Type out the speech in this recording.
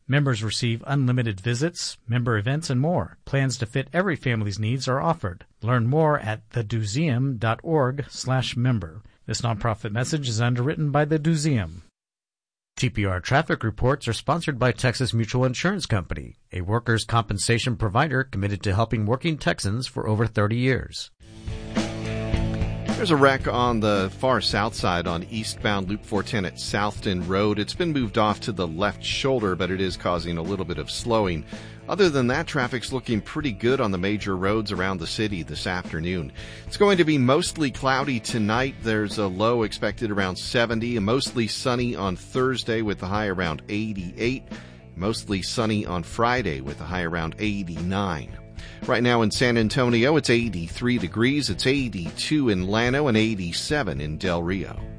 Members receive unlimited visits, member events, and more. Plans to fit every family's needs are offered. Learn more at theduseum.org/member. This nonprofit message is underwritten by the Duseum. TPR traffic reports are sponsored by Texas Mutual Insurance Company, a workers' compensation provider committed to helping working Texans for over 30 years. There's a wreck on the far south side on eastbound Loop 410 at Southton Road. It's been moved off to the left shoulder, but it is causing a little bit of slowing. Other than that, traffic's looking pretty good on the major roads around the city this afternoon. It's going to be mostly cloudy tonight. There's a low expected around 70, and mostly sunny on Thursday with a high around 88. Mostly sunny on Friday with a high around 89. Right now in San Antonio, it's 83 degrees. It's 82 in Llano and 87 in Del Rio.